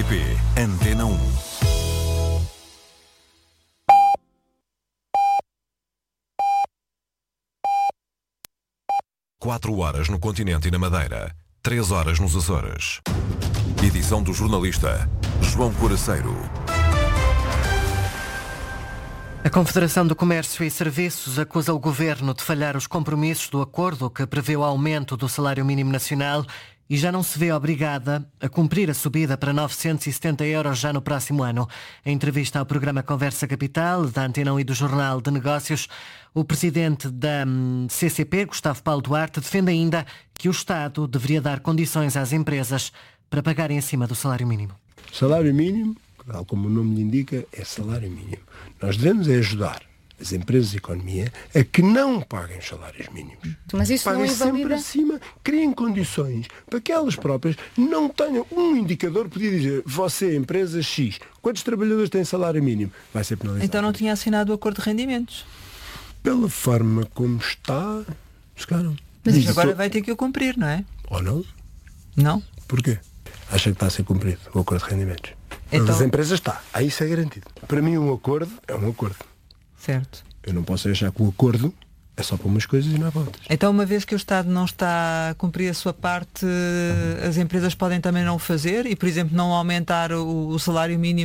RTP Antena 1. Quatro horas no continente e na Madeira, 3 horas nos Açores. Edição do jornalista João Coraceiro. A Confederação do Comércio e Serviços acusa o Governo de falhar os compromissos do acordo que prevê o aumento do salário mínimo nacional e já não se vê obrigada a cumprir a subida para 970 euros já no próximo ano. Em entrevista ao programa Conversa Capital, da Antena 1 e do Jornal de Negócios, o presidente da CCP, Gustavo Paulo Duarte, defende ainda que o Estado deveria dar condições às empresas para pagarem acima do salário mínimo. Salário mínimo, tal como o nome lhe indica, é salário mínimo. Nós devemos ajudar as empresas de economia a que não paguem os salários mínimos. Mas isso paguem não invalida... sempre acima, criem condições para que elas próprias não tenham um indicador que podia dizer, você, empresa X, quantos trabalhadores têm salário mínimo? Vai ser penalizado. Então não tinha assinado o acordo de rendimentos? Pela forma como está, se calhar não. Mas agora vai ter que o cumprir, não é? Ou não? Não? Porquê? Acha que está a ser cumprido o acordo de rendimentos? Então... As empresas está. Aí isso é garantido. Para mim um acordo é um acordo. Certo. Eu não posso achar que o acordo é só para umas coisas e não é para outras. Então, uma vez que o Estado não está a cumprir a sua parte, as empresas podem também não o fazer e, por exemplo, não aumentar o salário mínimo